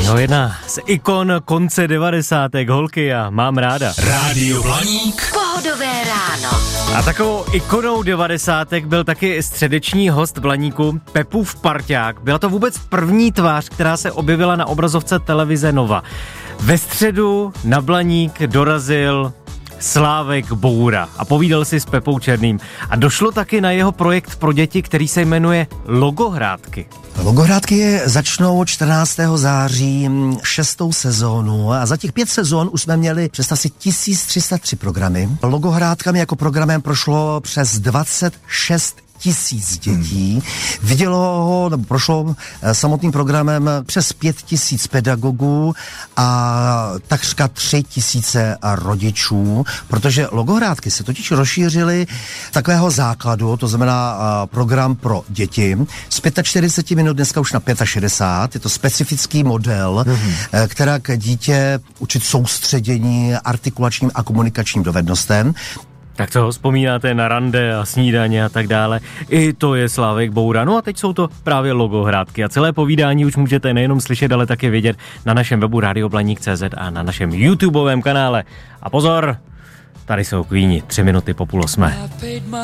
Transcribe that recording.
No, jedna z ikon konce 90. holky a mám ráda. Rádio Blaník. Pohodové ráno. A takovou ikonou 90. byl taky středeční host Blaníku, Pepův parťák. Byla to vůbec první tvář, která se objevila na obrazovce televize Nova. Ve středu na Blaník dorazil Slávek Boura a povídal si s Pepou Černým. A došlo taky na jeho projekt pro děti, který se jmenuje Logohrádky. Logohrádky začnou 14. září 6. sezónu a za těch 5 sezón už jsme měli představ si 1303 programy. Logohrádkami jako programem prošlo přes 26 tisíc dětí. Vidělo ho, nebo prošlo samotným programem přes 5 tisíc pedagogů a takřka 3 tisíce rodičů, protože logohrádky se totiž rozšířily z takového základu, to znamená program pro děti, z 45 minut dneska už na 65, je to specifický model, která k dítě učit soustředění, artikulačním a komunikačním dovednostem. Tak co, vzpomínáte na rande a snídaně a tak dále. I to je Slávek Boura. No a teď jsou to právě logohrádky a celé povídání už můžete nejenom slyšet, ale také vidět na našem webu radioblaník.cz a na našem YouTubeovém kanále. A pozor, tady jsou Queeni, 3 minuty po 7:30.